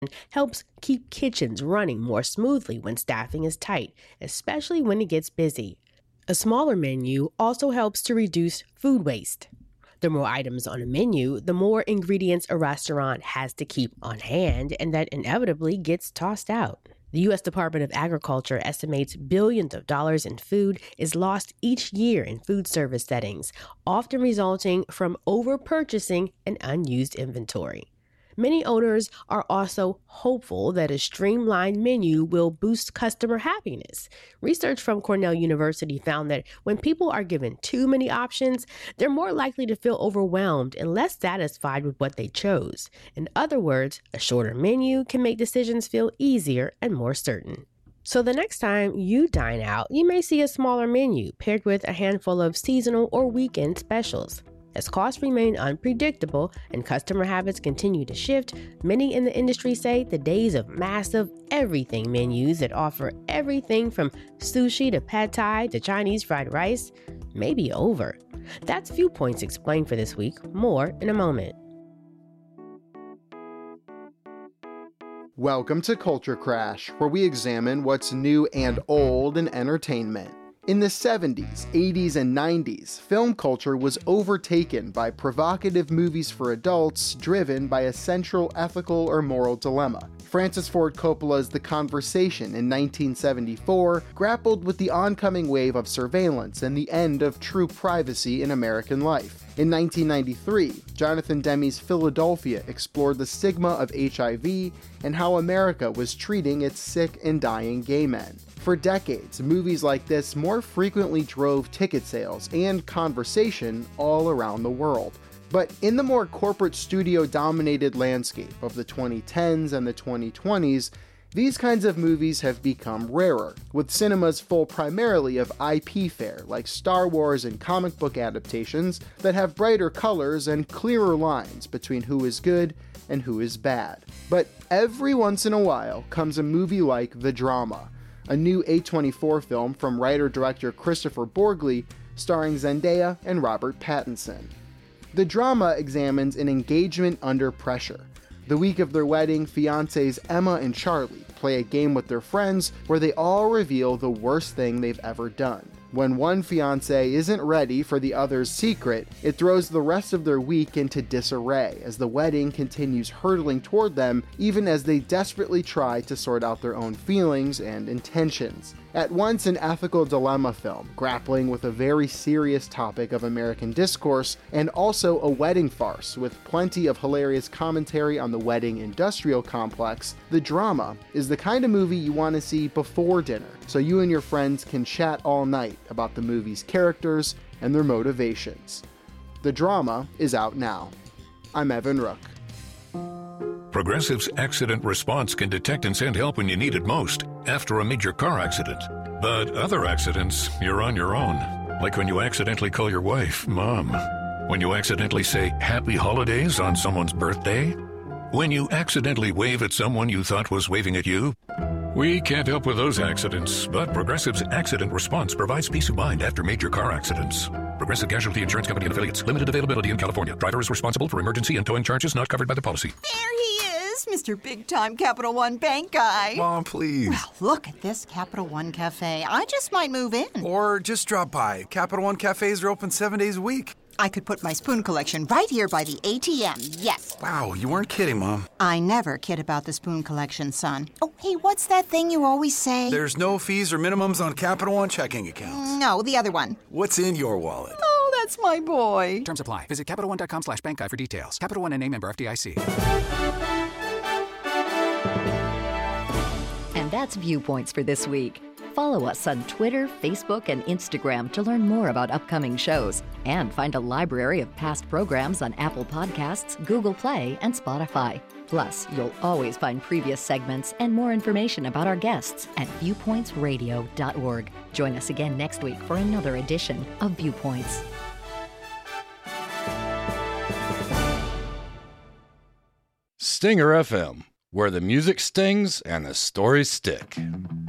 helps keep kitchens running more smoothly when staffing is tight, especially when it gets busy. A smaller menu also helps to reduce food waste. The more items on a menu, the more ingredients a restaurant has to keep on hand, and that inevitably gets tossed out. The U.S. Department of Agriculture estimates billions of dollars in food is lost each year in food service settings, often resulting from over-purchasing and unused inventory. Many owners are also hopeful that a streamlined menu will boost customer happiness. Research from Cornell University found that when people are given too many options, they're more likely to feel overwhelmed and less satisfied with what they chose. In other words, a shorter menu can make decisions feel easier and more certain. So the next time you dine out, you may see a smaller menu paired with a handful of seasonal or weekend specials. As costs remain unpredictable and customer habits continue to shift, many in the industry say the days of massive everything menus that offer everything from sushi to pad thai to Chinese fried rice may be over. That's Viewpoints Explained for this week. More in a moment. Welcome to Culture Crash, where we examine what's new and old in entertainment. In the 70s, 80s, and 90s, film culture was overtaken by provocative movies for adults driven by a central ethical or moral dilemma. Francis Ford Coppola's The Conversation in 1974 grappled with the oncoming wave of surveillance and the end of true privacy in American life. In 1993, Jonathan Demme's Philadelphia explored the stigma of HIV and how America was treating its sick and dying gay men. For decades, movies like this more frequently drove ticket sales and conversation all around the world. But in the more corporate studio-dominated landscape of the 2010s and the 2020s, these kinds of movies have become rarer, with cinemas full primarily of IP fare like Star Wars and comic book adaptations that have brighter colors and clearer lines between who is good and who is bad. But every once in a while comes a movie like The Drama, a new A24 film from writer-director Christopher Borgli, starring Zendaya and Robert Pattinson. The Drama examines an engagement under pressure. The week of their wedding, fiancés Emma and Charlie play a game with their friends where they all reveal the worst thing they've ever done. When one fiancé isn't ready for the other's secret, it throws the rest of their week into disarray as the wedding continues hurtling toward them even as they desperately try to sort out their own feelings and intentions. At once an ethical dilemma film, grappling with a very serious topic of American discourse, and also a wedding farce with plenty of hilarious commentary on the wedding industrial complex, The Drama is the kind of movie you want to see before dinner, so you and your friends can chat all night about the movie's characters and their motivations. The Drama is out now. I'm Evan Rook. Progressive's accident response can detect and send help when you need it most, after a major car accident. But other accidents, you're on your own. Like when you accidentally call your wife Mom. When you accidentally say Happy Holidays on someone's birthday. When you accidentally wave at someone you thought was waving at you. We can't help with those accidents, but Progressive's accident response provides peace of mind after major car accidents. Progressive Casualty Insurance Company and Affiliates. Limited availability in California. Driver is responsible for emergency and towing charges not covered by the policy. There he is, Mr. Big-Time Capital One Bank guy. Mom, please. Well, look at this Capital One Cafe. I just might move in. Or just drop by. Capital One cafes are open 7 days a week. I could put my spoon collection right here by the ATM, yes. Wow, you weren't kidding, Mom. I never kid about the spoon collection, son. Oh, hey, what's that thing you always say? There's no fees or minimums on Capital One checking accounts. No, the other one. What's in your wallet? Oh, that's my boy. Terms apply. Visit CapitalOne.com/bankguide for details. Capital One N.A. member FDIC. And that's Viewpoints for this week. Follow us on Twitter, Facebook, and Instagram to learn more about upcoming shows and find a library of past programs on Apple Podcasts, Google Play, and Spotify. Plus, you'll always find previous segments and more information about our guests at viewpointsradio.org. Join us again next week for another edition of Viewpoints. Stinger FM, where the music stings and the stories stick.